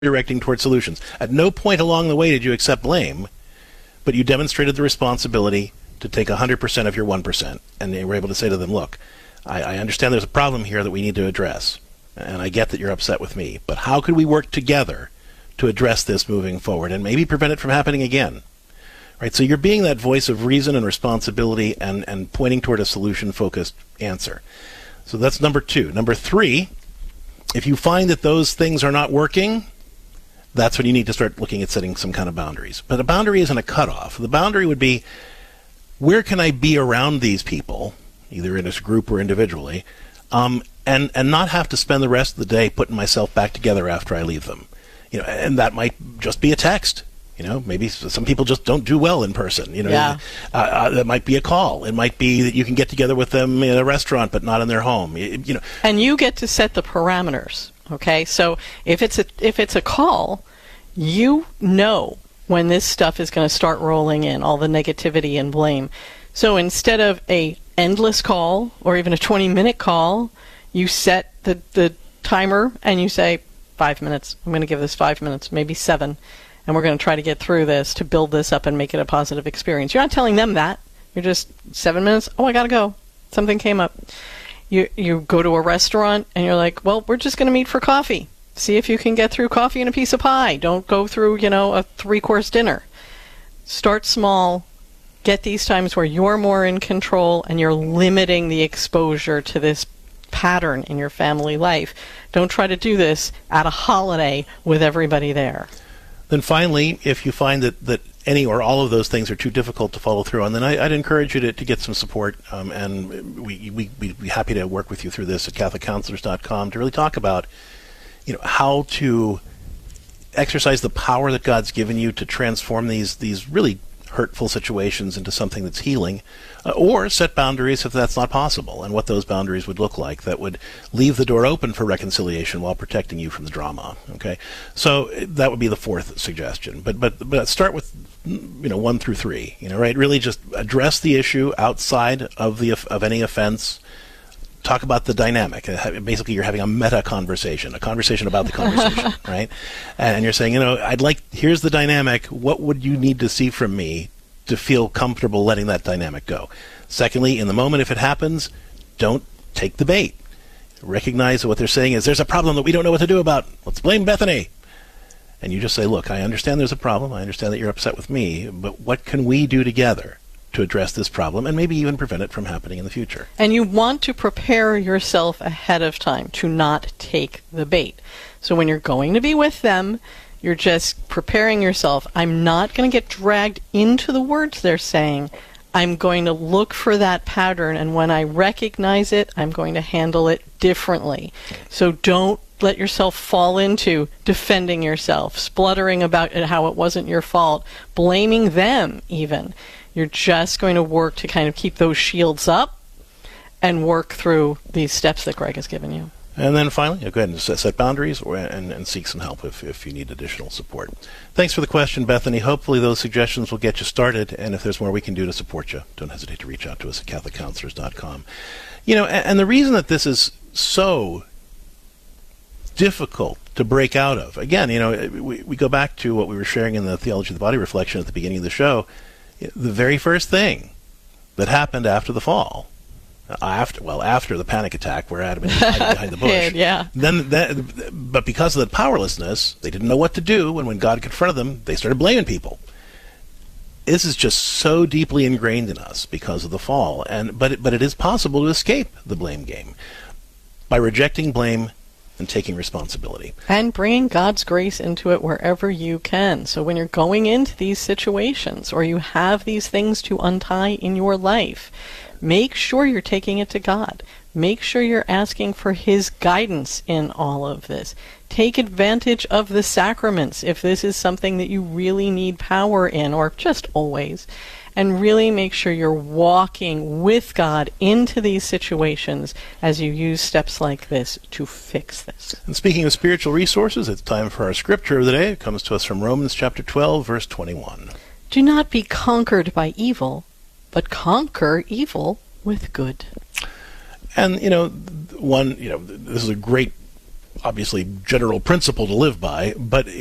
directing towards solutions. At no point along the way did you accept blame, but you demonstrated the responsibility to take 100% of your 1%. And you were able to say to them, look, I understand there's a problem here that we need to address. And I get that you're upset with me. But how could we work together to address this moving forward and maybe prevent it from happening again? Right? So you're being that voice of reason and responsibility and pointing toward a solution-focused answer. So that's number 2. Number 3, if you find that those things are not working, that's when you need to start looking at setting some kind of boundaries. But a boundary isn't a cutoff. The boundary would be, where can I be around these people, either in a group or individually, and not have to spend the rest of the day putting myself back together after I leave them. And that might just be a text. Maybe some people just don't do well in person. That might be a call. It might be that you can get together with them in a restaurant, but not in their home. And you get to set the parameters. Okay, so if it's a call, you know when this stuff is going to start rolling in, all the negativity and blame. So instead of a endless call or even a 20-minute call, you set the timer and you say 5 minutes. I'm going to give this 5 minutes, maybe 7, and we're going to try to get through this to build this up and make it a positive experience. You're not telling them that. You're just 7 minutes. Oh, I got to go. Something came up. You go to a restaurant and you're like, well, we're just going to meet for coffee. See if you can get through coffee and a piece of pie. Don't go through, a 3-course dinner. Start small. Get these times where you're more in control and you're limiting the exposure to this pattern in your family life. Don't try to do this at a holiday with everybody there. Then finally, if you find that any or all of those things are too difficult to follow through on, then I'd encourage you to get some support, and we'd be happy to work with you through this at CatholicCounselors.com to really talk about how to exercise the power that God's given you to transform these really hurtful situations into something that's healing, or set boundaries if that's not possible, and what those boundaries would look like that would leave the door open for reconciliation while protecting you from the drama. Okay, so that would be the 4th suggestion. But start with 1 through 3. Right? Really, just address the issue outside of any offense. Talk about the dynamic. Basically, you're having a meta conversation, a conversation about the conversation, right? And you're saying, here's the dynamic. What would you need to see from me to feel comfortable letting that dynamic go? Secondly, in the moment, if it happens, don't take the bait. Recognize that what they're saying is, there's a problem that we don't know what to do about. Let's blame Bethany. And you just say, look, I understand there's a problem. I understand that you're upset with me, but what can we do together to address this problem and maybe even prevent it from happening in the future? And you want to prepare yourself ahead of time to not take the bait. So when you're going to be with them, you're just preparing yourself. I'm not going to get dragged into the words they're saying. I'm going to look for that pattern, and when I recognize it, I'm going to handle it differently. So don't let yourself fall into defending yourself, spluttering about how it wasn't your fault, blaming them even. You're just going to work to kind of keep those shields up and work through these steps that Greg has given you. And then finally, go ahead and set boundaries and seek some help if you need additional support. Thanks for the question, Bethany. Hopefully those suggestions will get you started, and if there's more we can do to support you, don't hesitate to reach out to us at CatholicCounselors.com. And the reason that this is so difficult to break out of, again, we go back to what we were sharing in the Theology of the Body reflection at the beginning of the show. The very first thing that happened after the fall, after the panic attack where Adam and Eve hid behind the bush, yeah. But because of the powerlessness, they didn't know what to do, and when God confronted them, they started blaming people. This is just so deeply ingrained in us because of the fall, but it is possible to escape the blame game by rejecting blame and taking responsibility. And bringing God's grace into it wherever you can. So when you're going into these situations or you have these things to untie in your life, make sure you're taking it to God. Make sure you're asking for His guidance in all of this. Take advantage of the sacraments if this is something that you really need power in, or just always. And really make sure you're walking with God into these situations as you use steps like this to fix this. And speaking of spiritual resources, it's time for our scripture of the day. It comes to us from Romans chapter 12, verse 21. Do not be conquered by evil, but conquer evil with good. And, this is a great obviously general principle to live by, but